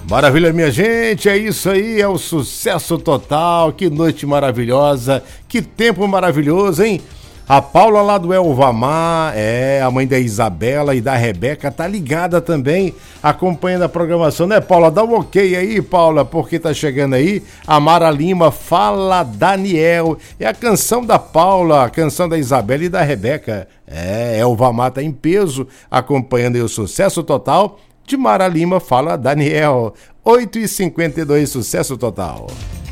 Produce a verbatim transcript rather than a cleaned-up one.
Maravilha, minha gente, é isso aí, é o sucesso total, que noite maravilhosa, que tempo maravilhoso, hein? A Paula lá do Elvamar, é, a mãe da Isabela e da Rebeca, tá ligada também, acompanhando a programação, né, Paula? Dá um ok aí, Paula, porque tá chegando aí a Mara Lima, Fala Daniel, é a canção da Paula, a canção da Isabela e da Rebeca, é, Elvamar tá em peso, acompanhando aí o sucesso total de Mara Lima, Fala Daniel, oito e cinquenta e dois, sucesso total.